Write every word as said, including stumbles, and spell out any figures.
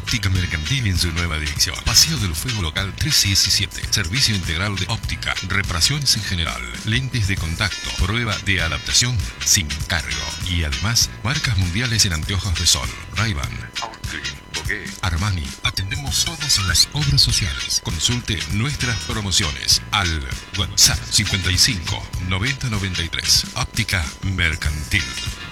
Óptica Mercantil en su nueva dirección. Paseo del Fuego Local trescientos diecisiete. Servicio integral de óptica, reparaciones en general, lentes de contacto, prueba de adaptación sin cargo. Y además, marcas mundiales en anteojos de sol. Ray-Ban, Outclean, Bogué, Armani. Atendemos todas las obras sociales. Consulte nuestras promociones al WhatsApp cincuenta y cinco noventa noventa y tres. Óptica Mercantil.